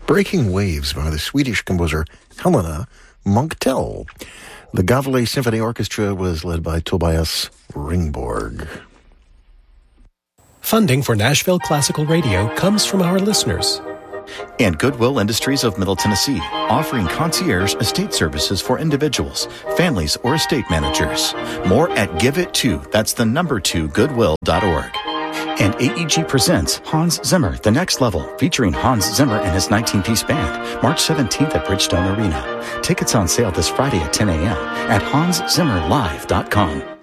Breaking Waves by the Swedish composer Helena Munktell. The Gavle Symphony Orchestra was led by Tobias Ringborg. Funding for Nashville Classical Radio comes from our listeners. And Goodwill Industries of Middle Tennessee, offering concierge estate services for individuals, families, or estate managers. More at Give It To, that's the number 2, goodwill.org. And AEG presents Hans Zimmer, The Next Level, featuring Hans Zimmer and his 19-piece band, March 17th at Bridgestone Arena. Tickets on sale this Friday at 10 a.m. at hanszimmerlive.com.